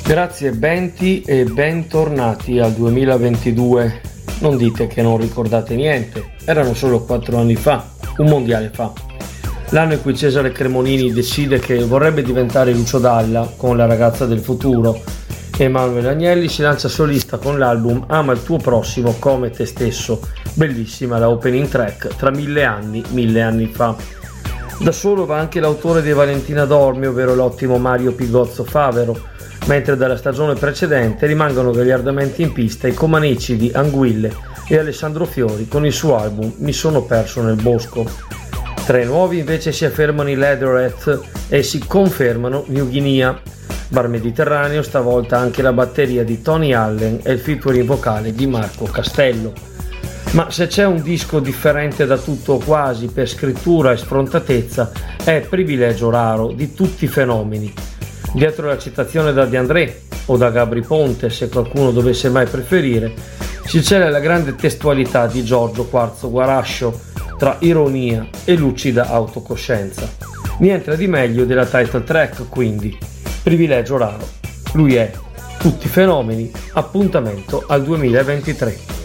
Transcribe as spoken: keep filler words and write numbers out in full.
Grazie Benti e bentornati al duemilaventidue. Non dite che non ricordate niente, erano solo quattro anni fa, un mondiale fa. L'anno in cui Cesare Cremonini decide che vorrebbe diventare Lucio Dalla con La ragazza del futuro. Emanuele Agnelli si lancia solista con l'album Ama il tuo prossimo come te stesso. Bellissima la opening track, tra mille anni, mille anni fa. Da solo va anche l'autore di Valentina Dormi, ovvero l'ottimo Mario Pigozzo Favero, mentre dalla stagione precedente rimangono gagliardamente in pista i Comanici di Anguille e Alessandro Fiori con il suo album Mi sono perso nel bosco. Tra i nuovi invece si affermano i Leatherheads e si confermano New Guinea. Bar Mediterraneo stavolta anche la batteria di Tony Allen e il featuring vocale di Marco Castello. Ma se c'è un disco differente da tutto o quasi per scrittura e sfrontatezza è Privilegio raro di tutti i fenomeni. Dietro la citazione da De André o da Gabry Ponte, se qualcuno dovesse mai preferire, si cela la grande testualità di Giorgio Quarzo Guarascio tra ironia e lucida autocoscienza. Niente di meglio della title track, quindi Privilegio raro. Lui è Tutti i fenomeni, appuntamento al duemilaventitré.